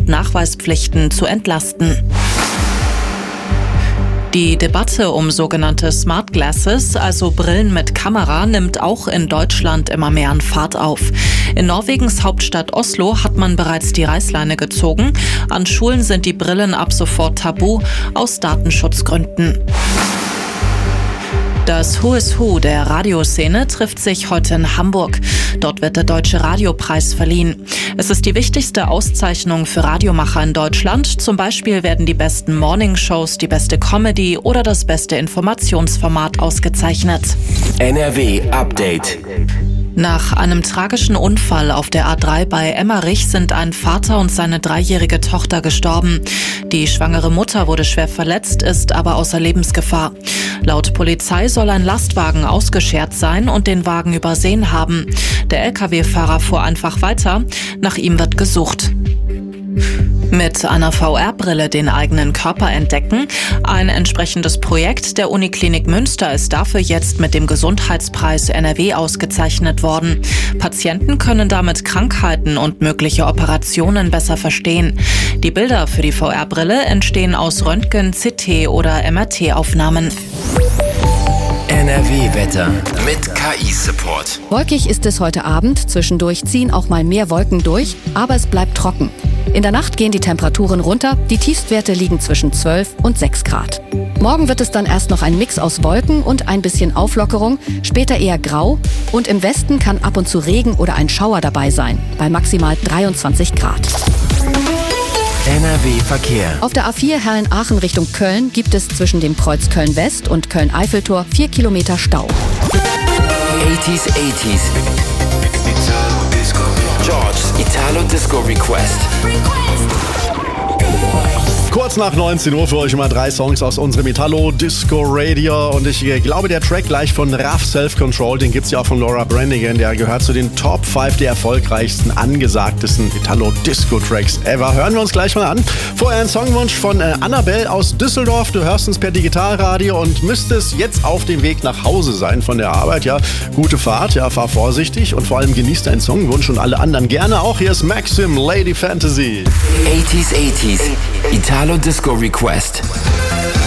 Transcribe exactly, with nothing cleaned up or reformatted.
und Nachweispflichten zu entlasten. Die Debatte um sogenannte Smart Glasses, also Brillen mit Kamera, nimmt auch in Deutschland immer mehr an Fahrt auf. In Norwegens Hauptstadt Oslo hat man bereits die Reißleine gezogen. An Schulen sind die Brillen ab sofort tabu, aus Datenschutzgründen. Das Who is Who der Radioszene trifft sich heute in Hamburg. Dort wird der Deutsche Radiopreis verliehen. Es ist die wichtigste Auszeichnung für Radiomacher in Deutschland. Zum Beispiel werden die besten Morningshows, die beste Comedy oder das beste Informationsformat ausgezeichnet. N R W Update. Nach einem tragischen Unfall auf der A drei bei Emmerich sind ein Vater und seine dreijährige Tochter gestorben. Die schwangere Mutter wurde schwer verletzt, ist aber außer Lebensgefahr. Laut Polizei soll ein Lastwagen ausgeschert sein und den Wagen übersehen haben. Der L K W-Fahrer fuhr einfach weiter. Nach ihm wird gesucht. Mit einer V R-Brille den eigenen Körper entdecken. Ein entsprechendes Projekt der Uniklinik Münster ist dafür jetzt mit dem Gesundheitspreis N R W ausgezeichnet worden. Patienten können damit Krankheiten und mögliche Operationen besser verstehen. Die Bilder für die V R-Brille entstehen aus Röntgen-, C T- oder M R T-Aufnahmen. N R W-Wetter mit K I-Support. Wolkig ist es heute Abend. Zwischendurch ziehen auch mal mehr Wolken durch, aber es bleibt trocken. In der Nacht gehen die Temperaturen runter. Die Tiefstwerte liegen zwischen zwölf und sechs Grad. Morgen wird es dann erst noch ein Mix aus Wolken und ein bisschen Auflockerung, später eher grau und im Westen kann ab und zu Regen oder ein Schauer dabei sein, bei maximal dreiundzwanzig Grad. N R W-Verkehr. Auf der A vier Herren-Aachen Richtung Köln gibt es zwischen dem Kreuz Köln-West und Köln-Eiffeltor vier Kilometer Stau. achtziger achtziger. George's Italo Disco Request. Kurz nach neunzehn Uhr für euch immer drei Songs aus unserem Italo Disco Radio. Und ich glaube, der Track gleich von Raff Self Control, den gibt's ja auch von Laura Branigan. Der gehört zu den Top fünf der erfolgreichsten, angesagtesten Italo Disco Tracks ever. Hören wir uns gleich mal an. Vorher ein Songwunsch von äh, Annabelle aus Düsseldorf. Du hörst uns per Digitalradio und müsstest jetzt auf dem Weg nach Hause sein von der Arbeit. Ja, gute Fahrt, ja, fahr vorsichtig und vor allem genieß deinen Songwunsch und alle anderen gerne auch. Hier ist Maxim, Lady Fantasy. achtziger achtziger. Italo Disco Request.